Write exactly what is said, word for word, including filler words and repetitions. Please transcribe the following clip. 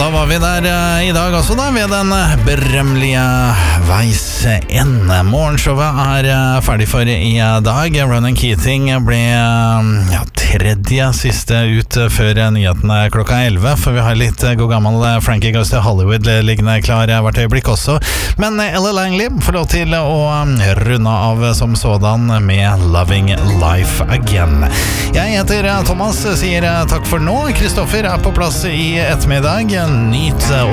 da var vi der uh, i dag også da, ved den uh, berømmelige veis ende. Morgenshowet er uh, ferdig for i uh, dag. Ronan Keating ble uh, ja, tredje siste ut uh, før uh, nyhetene klokka elleve, for vi har litt uh, god gammel uh, Frankie Goes to Hollywood uh, liggende klar uh, hvert øyeblikk også. Men uh, Ella Langley får lov til uh, å um, runde av uh, som sådan med Loving Life Again. Jeg heter uh, Thomas, sier uh, takk for nå. Kristoffer er på plass i ettermiddag. Nyt